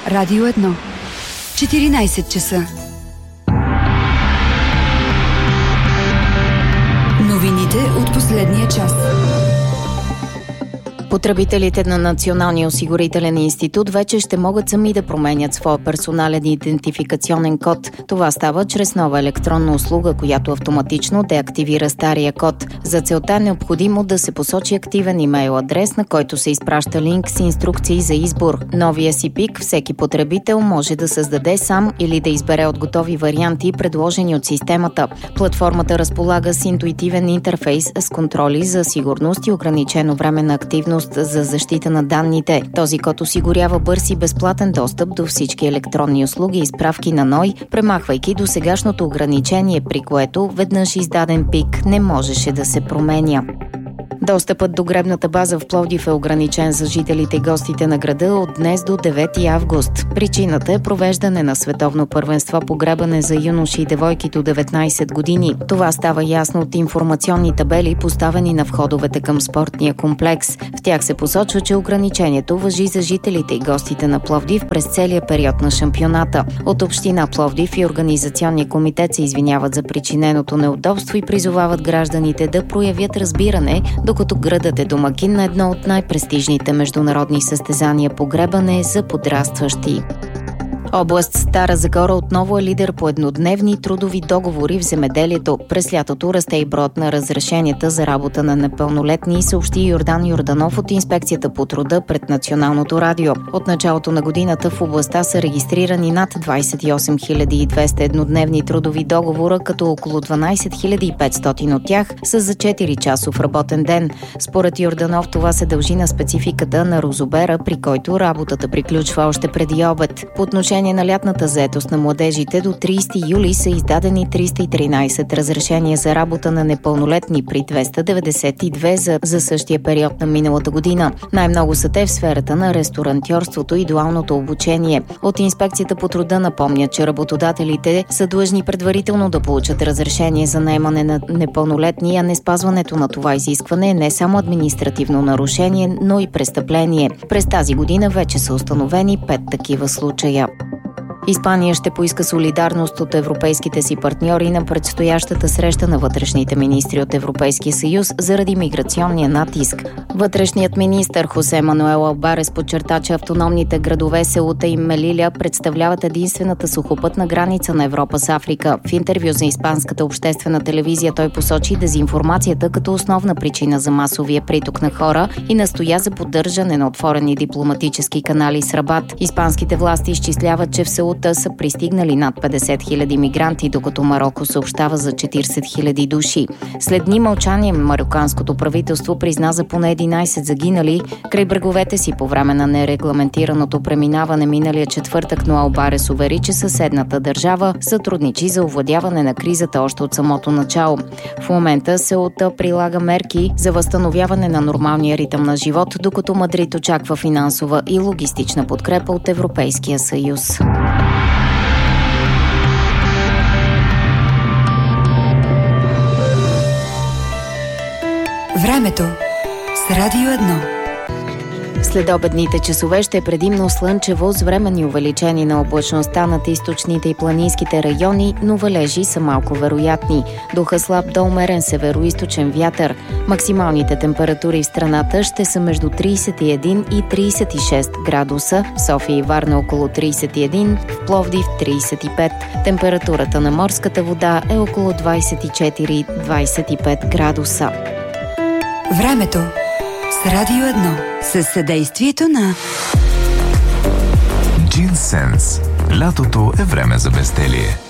Радио 1. 14 часа. Новините от последния час. Потребителите на Националния осигурителен институт вече ще могат сами да променят своя персонален идентификационен код. Това става чрез нова електронна услуга, която автоматично деактивира стария код. За целта е необходимо да се посочи активен имейл адрес, на който се изпраща линк с инструкции за избор. Новия си ПИК всеки потребител може да създаде сам или да избере от готови варианти, предложени от системата. Платформата разполага с интуитивен интерфейс с контроли за сигурност и ограничено време на активност за защита на данните. Този код осигурява бърз и безплатен достъп до всички електронни услуги и справки на НОИ, премахвайки досегашното ограничение, при което веднъж издаден ПИК не можеше да се променя. Достъпът до гребната база в Пловдив е ограничен за жителите и гостите на града от днес до 9 август. Причината е провеждане на световно първенство по гребане за юноши и девойки до 19 години. Това става ясно от информационни табели, поставени на входовете към спортния комплекс. В тях се посочва, че ограничението важи за жителите и гостите на Пловдив през целия период на шампионата. От община Пловдив и организационния комитет се извиняват за причиненото неудобство и призовават гражданите да проявят разбиране, докато градът е домакин на едно от най-престижните международни състезания по гребане за подрастващи. Област Стара Загора отново е лидер по еднодневни трудови договори в земеделието. През лятото расте и броят на разрешенията за работа на непълнолетни, съобщи Йордан Йорданов от Инспекцията по труда пред Националното радио. От началото на годината в областта са регистрирани над 28 200 еднодневни трудови договора, като около 12 500 от тях са за 4-часов работен ден. Според Йорданов това се дължи на спецификата на розобера, при който работата приключва още преди обед. По отношение на лятната заетост на младежите до 30 юли са издадени 313 разрешения за работа на непълнолетни при 292 за същия период на миналата година. Най-много са те в сферата на ресторантьорството и дуалното обучение. От Инспекцията по труда напомнят, че работодателите са длъжни предварително да получат разрешение за наемане на непълнолетни, а неспазването на това изискване е не само административно нарушение, но и престъпление. През тази година вече са установени 5 такива случая. Испания ще поиска солидарност от европейските си партньори на предстоящата среща на вътрешните министри от Европейския съюз заради миграционния натиск. Вътрешният министър Хосе Мануел Албарес подчерта, че автономните градове Сеута и Мелиля представляват единствената сухопътна граница на Европа с Африка. В интервю за испанската обществена телевизия той посочи дезинформацията като основна причина за масовия приток на хора и настоя за поддържане на отворени дипломатически канали с Рабат. Испанските власти изчисляват, че в Сеута са пристигнали над 50 000 мигранти, докато Мароко съобщава за 40 000 души. След дни мълчание мароканското правителство призна за поне 11 загинали край бреговете си по време на нерегламентираното преминаване миналия четвъртък, но Албарес увери, че съседната държава сътрудничи за овладяване на кризата още от самото начало. В момента Сеута прилага мерки за възстановяване на нормалния ритъм на живот, докато Мадрид очаква финансова и логистична подкрепа от Европейския съюз. Времето с Радио 1. Следобедните часове ще е предимно слънчево с временни увеличени на облачността над източните и планинските райони, но валежи са малко вероятни. Духа слаб до умерен североизточен вятър. Максималните температури в страната ще са между 31 и 36 градуса, в София и Варна около 31, в Пловдив 35. Температурата на морската вода е около 24-25 градуса. Времето с Радио 1 със съдействието на Джинсенс. Лятото е време за безделие.